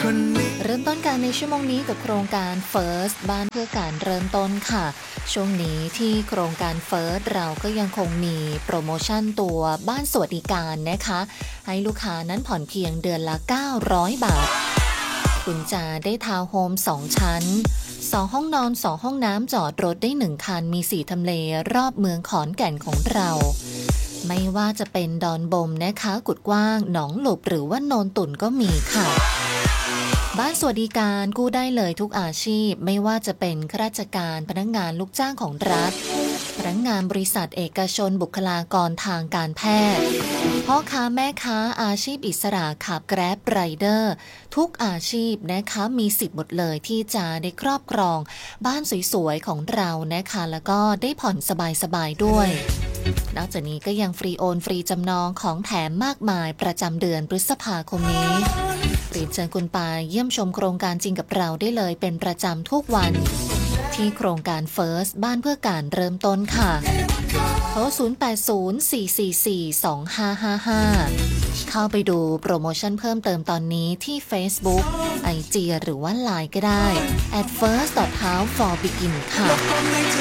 เริ่มต้นการในชั่วโมงนี้กับโครงการ First บ้านเพื่อการเริ่มต้นค่ะช่วงนี้ที่โครงการ First เราก็ยังคงมีโปรโมชั่นตัวบ้านสวัสดิการนะคะให้ลูกค้านั้นผ่อนเพียงเดือนละ900 บาทคุณจะได้ทาวน์โฮม2ชั้น2ห้องนอน2ห้องน้ำจอดรถได้1คันมี4ทำเลรอบเมืองขอนแก่นของเราไม่ว่าจะเป็นดอนบมนะคะกุดกว้างหนองหลบหรือว่าโนนตุ่นก็มีค่ะบ้านสวัสดิการกู้ได้เลยทุกอาชีพไม่ว่าจะเป็นข้าราชการพนักงานลูกจ้างของรัฐพนักงานบริษัทเอกชนบุคลากรทางการแพทย์พ่อค้าแม่ค้าอาชีพอิสระขับแกร็บไรเดอร์ทุกอาชีพนะคะมีสิทธิ์หมดเลยที่จะได้ครอบครองบ้านสวยๆของเรานะคะแล้วก็ได้ผ่อนสบายๆด้วยนอกจากนี้ก็ยังฟรีโอนฟรีจำนองของแถมมากมายประจำเดือนพฤษภาคมนี้เรียนเชิญคุณไปเยี่ยมชมโครงการจริงกับเราได้เลยเป็นประจำทุกวันที่โครงการ First บ้านเพื่อการเริ่มต้นค่ะโทร 0804442555 เข้าไปดูโปรโมชั่นเพิ่มเติมตอนนี้ที่ Facebook IG หรือว่า LINE ก็ได้ @first.house4begin ค่ะ